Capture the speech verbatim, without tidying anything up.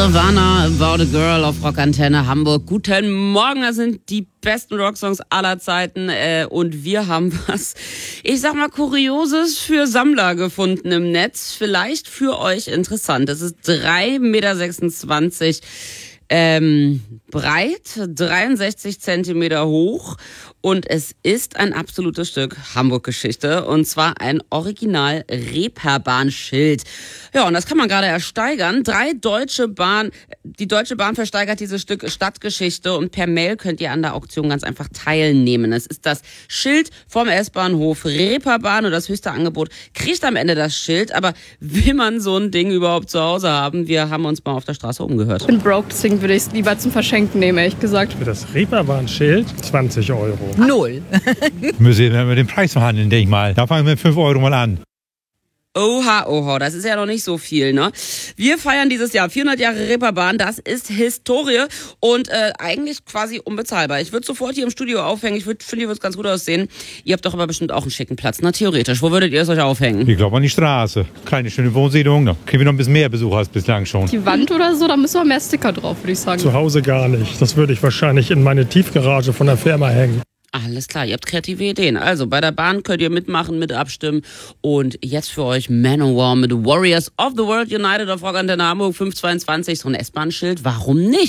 Nirvana, About a Girl auf Rockantenne Hamburg. Guten Morgen, das sind die besten Rocksongs aller Zeiten äh, und wir haben was, ich sag mal, Kurioses für Sammler gefunden im Netz. Vielleicht für euch interessant. Es ist drei Meter sechsundzwanzig ähm, breit, dreiundsechzig Zentimeter hoch und es ist ein absolutes Stück Hamburg-Geschichte und zwar ein Original-Reeperbahn-Schild. Ja, und das kann man gerade ersteigern. Drei Deutsche Bahn, die Deutsche Bahn versteigert dieses Stück Stadtgeschichte und per Mail könnt ihr an der Auktion ganz einfach teilnehmen. Es ist das Schild vom S-Bahnhof Reeperbahn und das höchste Angebot kriegt am Ende das Schild. Aber will man so ein Ding überhaupt zu Hause haben? Wir haben uns mal auf der Straße umgehört. Ich bin broke, deswegen würde ich es lieber zum Verschenken nehmen, ehrlich gesagt. Für das Reeperbahn-Schild zwanzig Euro. Null. Müssen wir mit dem Preis verhandeln, denke ich mal. Da fangen wir mit fünf Euro mal an. Oha, oha, das ist ja noch nicht so viel, ne? Wir feiern dieses Jahr vierhundert Jahre Reeperbahn, das ist Historie und äh, eigentlich quasi unbezahlbar. Ich würde sofort hier im Studio aufhängen, ich finde, hier würde es ganz gut aussehen. Ihr habt doch aber bestimmt auch einen schicken Platz, na theoretisch. Wo würdet ihr es euch aufhängen? Ich glaube an die Straße. Kleine, schöne Wohnsiedlung, da kriegen wir noch ein bisschen mehr Besucher als bislang schon. Die Wand oder so, da müssen wir mehr Sticker drauf, würde ich sagen. Zu Hause gar nicht. Das würde ich wahrscheinlich in meine Tiefgarage von der Firma hängen. Alles klar, ihr habt kreative Ideen. Also bei der Bahn könnt ihr mitmachen, mit abstimmen. Und jetzt für euch Manowar mit Warriors of the World United auf Rockantenne Hamburg fünf zweiundzwanzig. So ein S-Bahn-Schild, warum nicht?